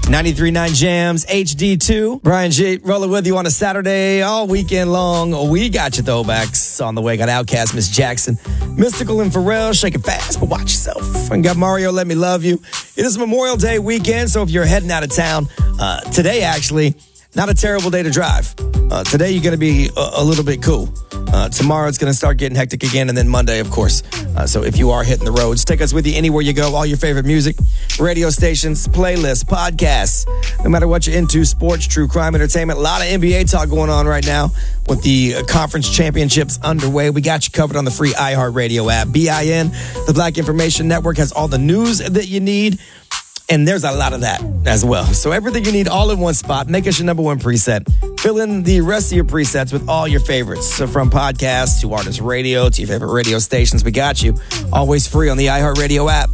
93.9 Jams, HD2. Brian G. rolling with you on a Saturday all weekend long. We got your throwbacks on the way. Got Outkast, Miss Jackson, Mystical and Pharrell, Shake It Fast, but watch yourself. And got Mario, Let Me Love You. It is Memorial Day weekend, so if you're heading out of town, today actually, not a terrible day to drive. Today you're going to be a little bit cool. Tomorrow it's going to start getting hectic again, and then Monday, of course. So if you are hitting the roads, take us with you anywhere you go. All your favorite music, radio stations, playlists, podcasts. No matter what you're into, sports, true crime, entertainment. A lot of NBA talk going on right now with the conference championships underway. We got you covered on the free iHeartRadio app. BIN, the Black Information Network, has all the news that you need. And there's a lot of that as well. So everything you need all in one spot. Make us your number one preset. Fill in the rest of your presets with all your favorites. So from podcasts to artist radio to your favorite radio stations, we got you. Always free on the iHeartRadio app.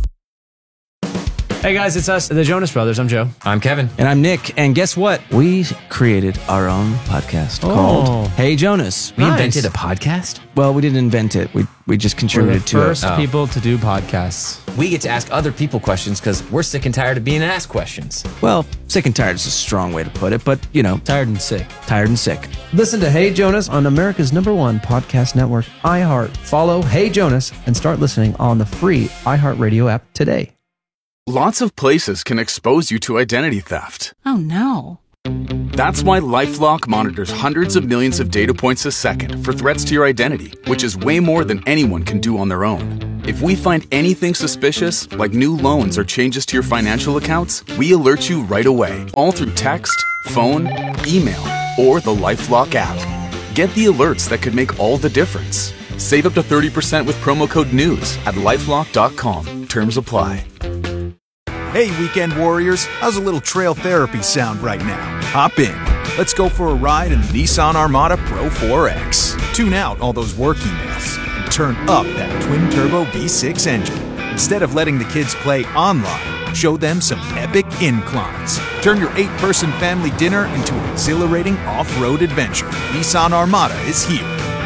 Hey guys, it's us, the Jonas Brothers. I'm Joe. I'm Kevin. And I'm Nick. And guess what? We created our own podcast called Hey Jonas. We invented a podcast? Well, we didn't invent it. We just contributed to it. We're the first people to do podcasts. We get to ask other people questions because we're sick and tired of being asked questions. Well, sick and tired is a strong way to put it, but, you know. Tired and sick. Tired and sick. Listen to Hey Jonas on America's #1 podcast network, iHeart. Follow Hey Jonas and start listening on the free iHeartRadio app today. Lots of places can expose you to identity theft. Oh no. That's why LifeLock monitors hundreds of millions of data points a second for threats to your identity, which is way more than anyone can do on their own. If we find anything suspicious, like new loans or changes to your financial accounts, we alert you right away, all through text, phone, email, or the LifeLock app. Get the alerts that could make all the difference. Save up to 30% with promo code NEWS at LifeLock.com. Terms apply. Hey, weekend warriors, how's a little trail therapy sound right now? Hop in. Let's go for a ride in the Nissan Armada Pro 4X. Tune out all those work emails and turn up that twin-turbo V6 engine. Instead of letting the kids play online, show them some epic inclines. Turn your 8-person family dinner into an exhilarating off-road adventure. Nissan Armada is here.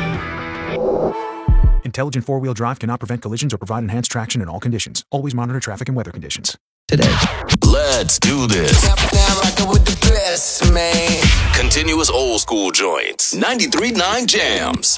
Intelligent four-wheel drive cannot prevent collisions or provide enhanced traction in all conditions. Always monitor traffic and weather conditions. Today. Let's do this. Continuous old school joints. 93.9 Jams.